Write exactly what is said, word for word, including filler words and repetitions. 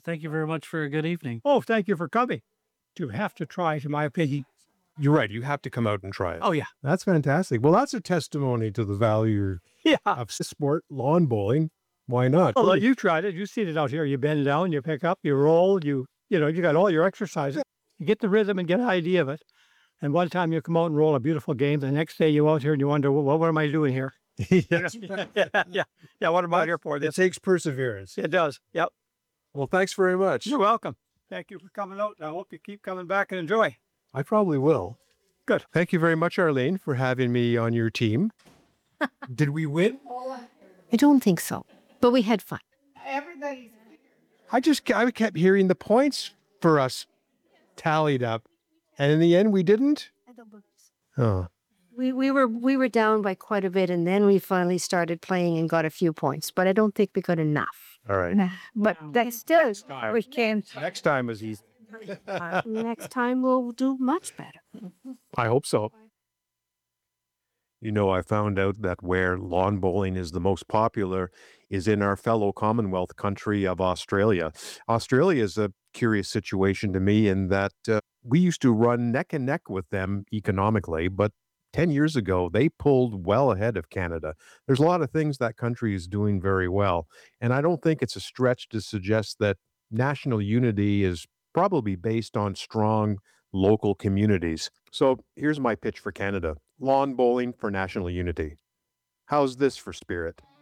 Thank you very much for a good evening. Oh, thank you for coming. You have to try, in my opinion. You're right. You have to come out and try it. Oh, yeah. That's fantastic. Well, that's a testimony to the value Yeah. of sport lawn bowling. Why not? Well, you tried it. You seen it out here. You bend down, you pick up, you roll, you, you know, you got all your exercises. You get the rhythm and get an idea of it. And one time you come out and roll a beautiful game. The next day you out here and you wonder, well, what am I doing here? Yes. yeah, yeah. Yeah, what am I here for? It This, takes perseverance. it does. Yep. Well, thanks very much. You're welcome. Thank you for coming out. I hope you keep coming back and enjoy. I probably will. Good. Thank you very much, Arlene, for having me on your team. Did we win? I don't think so, but we had fun. I just I kept hearing the points for us tallied up, and in the end, we didn't. Oh, We we were we were down by quite a bit, and then we finally started playing and got a few points. But I don't think we got enough. all right. But that still we can. Next time is easy. Next time we'll do much better. I hope so. You know, I found out that where lawn bowling is the most popular is in our fellow Commonwealth country of Australia. Australia is a curious situation to me in that uh, we used to run neck and neck with them economically, but ten years ago, they pulled well ahead of Canada. There's a lot of things that country is doing very well. And I don't think it's a stretch to suggest that national unity is probably based on strong local communities. So here's my pitch for Canada. Lawn bowling for national unity. How's this for spirit?